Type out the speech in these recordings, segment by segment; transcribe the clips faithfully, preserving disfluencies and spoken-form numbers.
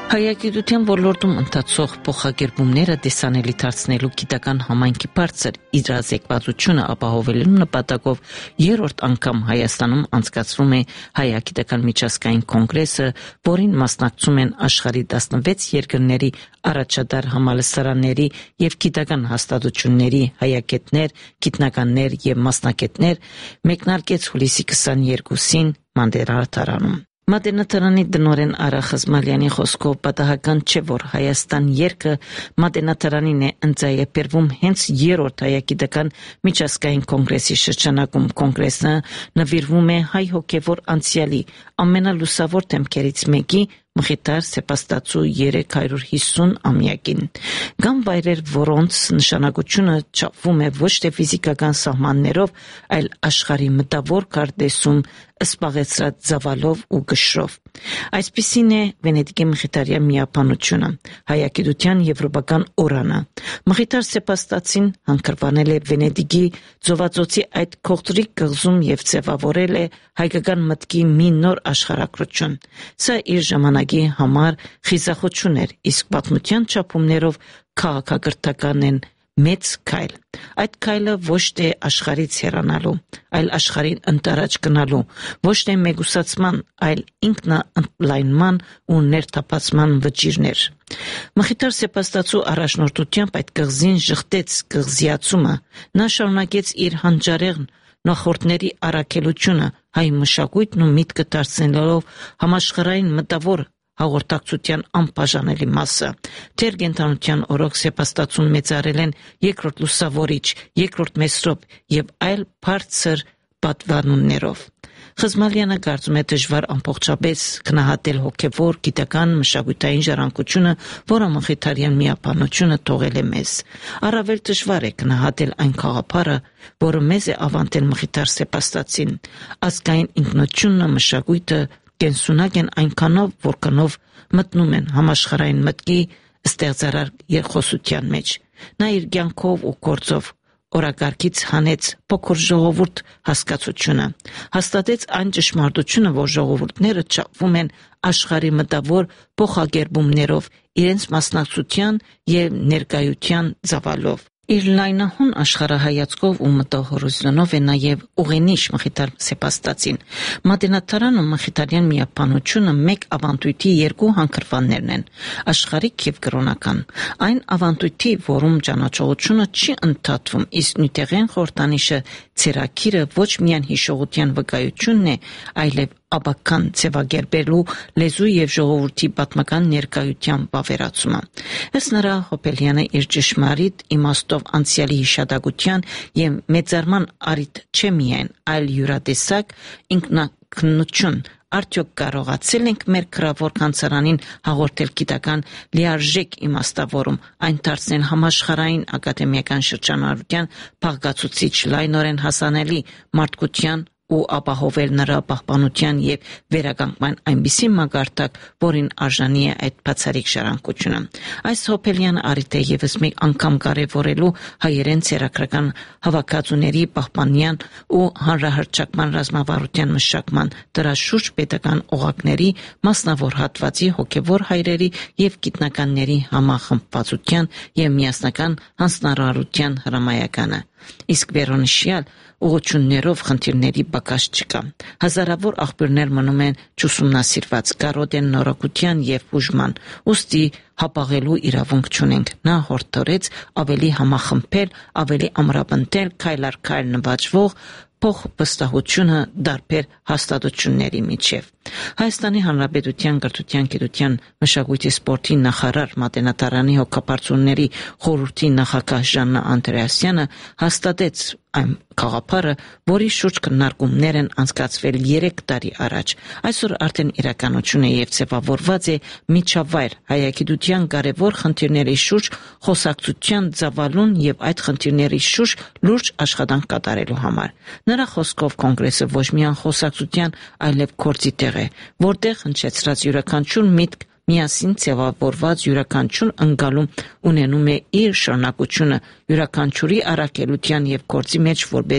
Հայագիտության ոլորտում ընթացող փոխակերպումները տեսանելի դարձնելու գիտական համայնքի բարձր իրազեկվածությունը ապահովելու նպատակով երրորդ անգամ Հայաստանում անցկացվում է Հայագիտական միջազգային կոնգրեսը, որին մասնակցում են աշխարհի տասնվեց երկրների առաջադար համալսարանների եւ գիտական հաստատությունների հայագետներ, գիտնականներ եւ մասնագետներ, մեկնարկեց հուլիսի քսաներկուսին Մանդելարանում։ Մատենադարանի դնորեն Արա Խզմալյանի խոսքով պատահական չէ, որ Հայաստան երկը Մատենադարանին է ընծայաբերվում հենց երրորդ հայագիտական միջազգային կոնգրեսի շրջանակում։ Կոնգրեսը նվիրվում է հայ հոգևոր անցյալի ամենալուսավոր դեմքերից մեկի Մխիթար Սեպաստացու երեք հարյուր հիսուն ամյակին։ Կան վայրեր, որոնց նշանակությունը չափվում է ոչ թե ֆիզիկական սահմաններով, այլ աշխարհի մտավոր կարդեսում սպաղեցրած ծավալով ու գշրով։ Այսպիսին է Վենետիկի Մխիթարյան միապանությունը, հայագիտության եվրոպական օրանը։ Մխիթար Սեպաստացին հանգրվանել է Վենետիկի ծովածոցի այդ քողտրիկ կղզում եւ ձևավորել է հայկական մտքի մի նոր աշխարհակրություն։ Սա իր ժամանակի համար խիզախություն էր, իսկ պատմության չափումներով քաղաքակրթական են մեծ քայլ։ Այդ քայլը ոչ թե աշխարհից հեռանալու, այլ աշխարհին ընտարաջ գնալու, ոչ թե մեգուսացման, այլ ինքնաընդլայնման ու ներթափացման վճիրներ։ Մխիթար Սեպաստացու առաջնորդությամբ այդ կղզին ժխտեց կղզիացումը։ Նա շարունակեց իր հանճարեղ նախորդների առաքելությունը հայ մշակույթն ու միտքը դարձնելով համաշխարհային մտավոր հաղորդակցության անբաժանելի մասը։ Թեր կենթանության օրոք Սեպաստացուն մեծարել են երկրորդ լուսավորիչ, երկրորդ Մեսրոպ եւ այլ բարձր պատվանուններով։ Խզմալյանը կարծում է դժվար ամբողջապես գնահատել հոգևոր, գիտական, մշակութային ժառանգությունը, որը Մխիթարյան միապանությունը թողել է մեզ։ Առավել դժվար է գնահատել այն խաղապարը, որը մեզ է ավանդել Մխիթար Սեպաստացին։ Ազգային ինքնությունն, մշակույթը կենսունակ են այնքանով, որքանով մտնում են համաշխարհային մտքի ստեղծարար երկխոսության մեջ։ Նա իր կյանքով ու գործով օրակարգից հանեց փոքր ժողովուրդ հասկացությունը, հաստատեց այն ճշմարտությունը, որ ժողովուրդները չափվում են աշխարհի մտավոր փոխակերպումներով, իրենց մասնակցության եւ ներկայության ծավալով։ Իր լայնահուն աշխարհայացքով ու մտահորիզոնով է նաև ուղենիշ Մխիթար Սեպաստացին։ Մատենադարանը Մխիթարյան միապանությունը մեկ ավանդույթի երկու հանգրվաններն են՝ աշխարհիկ եւ կրոնական։ Այն ավանդույթի, որում ճանաչողությունը չի ընդհատվում, իսկ նյութեղեն խորհրդանիշը ցերակիրը ոչ միայն հիշողության վկայությունն է, այլև աբական ձևակերպելու լեզու եւ ժողովրդի պատմական ներկայության բավերացումը։ Ըստ նրա, Հոբելյանը իր ճշմարիտ իմաստով անցյալի հիշադակության եւ մեծարման առիթ չէ միայն, այլ յուրատեսակ ինքնակնություն։ Արդյոք կարողացել ենք մեր քրավոր կանցարանին հաղորդել գիտական լիարժեք իմաստավորում, այն դարձնել համաշխարհային ակադեմիական շրջանառության փաղկացուցիչ, լայնորեն հասանելի մարդկության ու ապահովել նրա պահպանության եւ վերականգնման այնպիսի մակարդակ, որին արժանի է այդ բացառիկ ժառանգությունը։ Այս Հոբելյան առիթը եւս մեկ անգամ կարևորելու հայերեն ցերակրական հավաքածուների պահպանյան ու հանրահռչակման ռազմավարության մշակման, դրա շուրջ պետական օղակների, մասնավոր հատվածի հոգևոր հայրերի եւ գիտնականների համախմբվածության եւ միասնական հանձնարարության հրամայականը։ Իսկ վերոնշյալ ուղղություններով խնդիրների պակաս չկա։ Հազարավոր աղբյուրներ մնում են չուսումնասիրված, կարոտ են նորոգության եւ բուժման, ուստի հապաղելու իրավունք չունենք։ Նա հորդորեց ավելի համախմբել, ավելի ամրապնդել քայլ առ քայլ նվաճվող փոխվստահությունը դարբեր հաստատությունների միջև։ Հայաստանի Հանրապետության կրթության, գիտության, մշակույթի, սպորտի նախարար, Մատենադարանի հոգապարծուների խորհրդի նախագահ Ժաննա Անդրեասյանը հաստատեց այն խաղապարը, որի շուրջ քննարկումներ են անցկացվել երեք տարի առաջ։ Այսօր արդեն իրականություն է եւ ձևավորված է միջավայր հայագիտության կարևոր խնդիրների շուրջ խոսակցության ծավալուն եւ այդ խնդիրների շուրջ լուրջ աշխատանք կատարելու համար։ Նրա խոսքով կոնգրեսը ոչ միայն խոսակցության, այլև գործի տեղ է, որտեղ հնչեցրած յուրաքանչյուր միտք միասին ձևավորված յուրաքանչյուր ընկալում ունենում է իր շարունակությունը յուրաքանչյուրի առաքելության եւ գործի մեջ որպես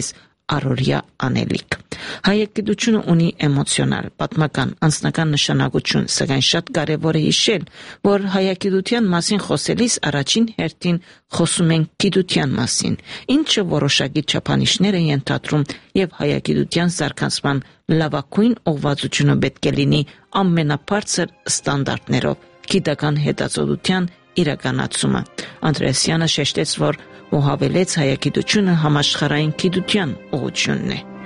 առօրյա անելիք։ Հայագիտությունը ունի էմոցիոնալ, պատմական, անձնական նշանակություն, սակայն շատ կարևոր է հիշել, որ հայագիտության մասին խոսելիս առաջին հերթին խոսում ենք գիտության մասին, ինչը որոշակի չափանիշներ է ենթադրում եւ հայագիտության զարգացման լավագույն ուղղվածությունը պետք է լինի ամենաբարձր ստանդարտներով գիտական հետազոտության իրականացումը։ Անդրեասյանը շեշտեց, որ ու հավելեց հայագիտությունը համաշխարհային գիտության ուղղությունն է։